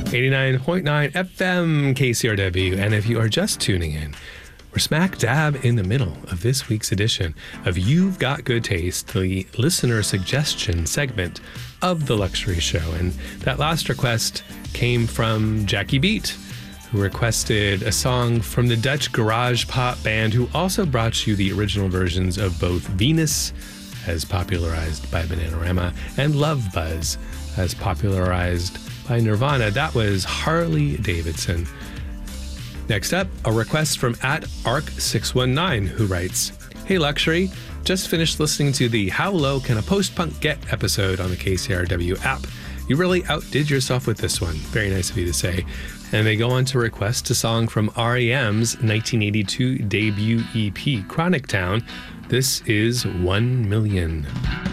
89.9 FM KCRW. And if you are just tuning in, we're smack dab in the middle of this week's edition of You've Got Good Taste, the listener suggestion segment of The Luxury Show. And that last request came from Jackie Beat, who requested a song from the Dutch garage pop band, who also brought you the original versions of both Venus, as popularized by Bananarama, and Love Buzz, as popularized by Nirvana. That was Harley Davidson. Next up, a request from @Arc619, who writes, "Hey Luxury, just finished listening to the How Low Can a Post-Punk Get episode on the KCRW app. You really outdid yourself with this one. Very nice of you to say." And they go on to request a song from R.E.M's 1982 debut EP, Chronic Town. This is 1 Million.